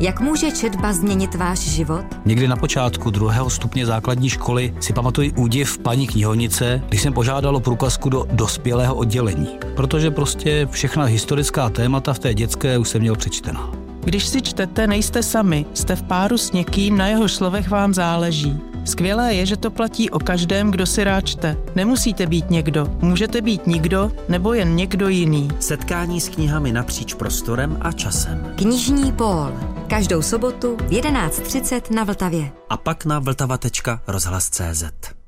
Jak může četba změnit váš život? Někdy na počátku 2. stupně základní školy si pamatuji údiv paní knihovnice, když jsem požádal o průkazku do dospělého oddělení, protože prostě všechna historická témata v té dětské už jsem měl přečtená. Když si čtete, nejste sami, jste v páru s někým, na jeho slovech vám záleží. Skvělé je, že to platí o každém, kdo si rád čte. Nemusíte být někdo, můžete být nikdo nebo jen někdo jiný. Setkání s knihami napříč prostorem a časem. Knižní pól. Každou sobotu v 11:30 na Vltavě. A pak na vltava.rozhlas.cz.